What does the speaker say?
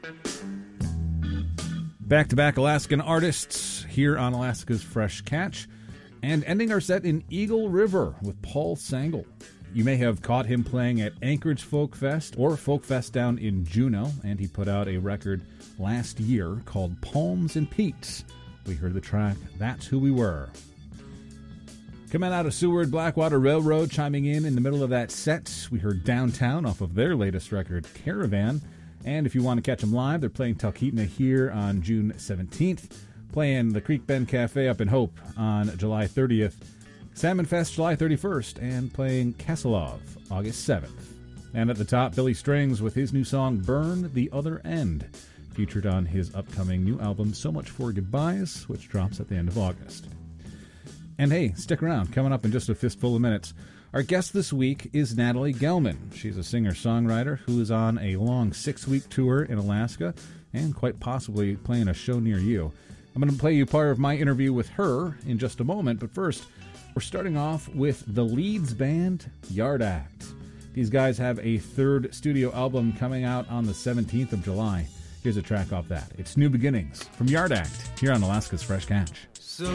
Back-to-back Alaskan artists here on Alaska's Fresh Catch. And ending our set in Eagle River with Paul Sangle. You may have caught him playing at Anchorage Folk Fest or Folk Fest down in Juneau, and he put out a record last year called Palms and Peaks. We heard the track That's Who We Were. Coming out of Seward, Blackwater Railroad chiming in the middle of that set. We heard Downtown off of their latest record, Caravan. And if you want to catch them live, they're playing Talkeetna here on June 17th, playing the Creek Bend Cafe up in Hope on July 30th, Salmon Fest July 31st, and playing Kasselov August 7th. And at the top, Billy Strings with his new song, Burn the Other End, featured on his upcoming new album, So Much for Goodbyes, which drops at the end of August. And hey, stick around. Coming up in just a fistful of minutes, our guest this week is Natalie Gelman. She's a singer-songwriter who is on a long 6-week tour in Alaska and quite possibly playing a show near you. I'm going to play you part of my interview with her in just a moment, but first, we're starting off with the Leeds band, Yard Act. These guys have a third studio album coming out on the 17th of July. Here's a track off that. It's New Beginnings from Yard Act here on Alaska's Fresh Catch.